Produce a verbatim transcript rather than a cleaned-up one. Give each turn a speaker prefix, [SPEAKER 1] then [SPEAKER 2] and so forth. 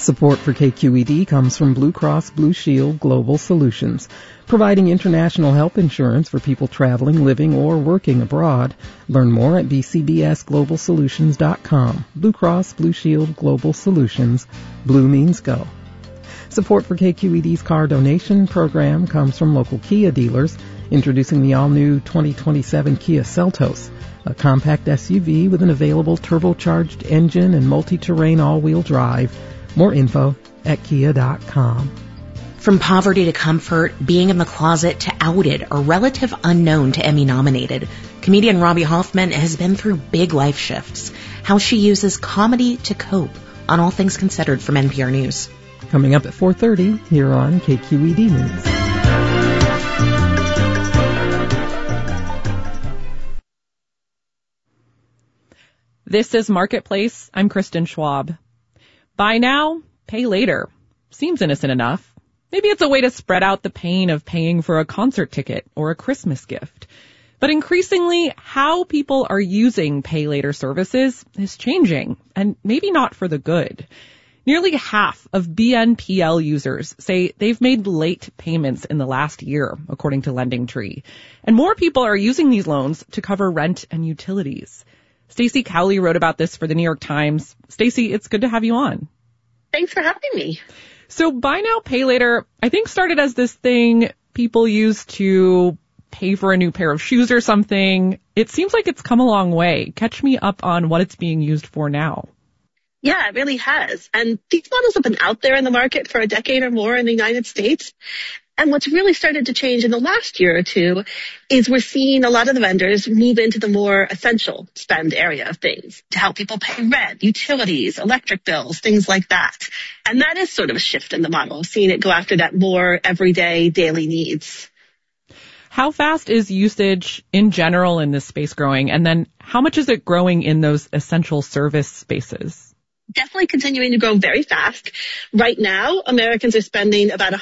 [SPEAKER 1] Support for K Q E D comes from Blue Cross Blue Shield Global Solutions, providing international health insurance for people traveling, living, or working abroad. Learn more at b c b s global solutions dot com. Blue Cross Blue Shield Global Solutions. Blue means go. Support for K Q E D's car donation program comes from local Kia dealers, introducing the all-new twenty twenty-seven Kia Seltos, a compact S U V with an available turbocharged engine and multi-terrain all-wheel drive. More info at kia dot com.
[SPEAKER 2] From poverty to comfort, being in the closet to outed or relative unknown to Emmy-nominated, comedian Robbie Hoffman has been through big life shifts. How she uses comedy to cope on All Things Considered from N P R News.
[SPEAKER 1] Coming up at four thirty here on K Q E D News.
[SPEAKER 3] This is Marketplace. I'm Kristen Schwab. Buy now, pay later. Seems innocent enough. Maybe it's a way to spread out the pain of paying for a concert ticket or a Christmas gift. But increasingly, how people are using pay later services is changing, and maybe not for the good. Nearly half of B N P L users say they've made late payments in the last year, according to LendingTree. And more people are using these loans to cover rent and utilities. Stacey Cowley wrote about this for the New York Times. Stacey, it's good to have you on.
[SPEAKER 4] Thanks for having me.
[SPEAKER 3] So buy now, pay later, I think started as this thing people use to pay for a new pair of shoes or something. It seems like it's come a long way. Catch me up on what it's being used for now.
[SPEAKER 4] Yeah, it really has. And these models have been out there in the market for a decade or more in the United States. And what's really started to change in the last year or two is we're seeing a lot of the vendors move into the more essential spend area of things to help people pay rent, utilities, electric bills, things like that. And that is sort of a shift in the model, seeing it go after that more everyday daily needs.
[SPEAKER 3] How fast is usage in general in this space growing? And then how much is it growing in those essential service spaces?
[SPEAKER 4] Definitely continuing to grow very fast. Right now, Americans are spending about